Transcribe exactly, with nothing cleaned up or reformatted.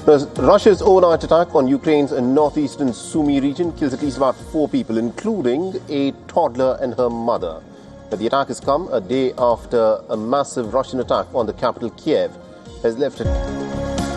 Russia's overnight attack on Ukraine's northeastern Sumy region kills at least about four people, including a toddler and her mother. But the attack has come a day after a massive Russian attack on the capital, Kiev, has left it.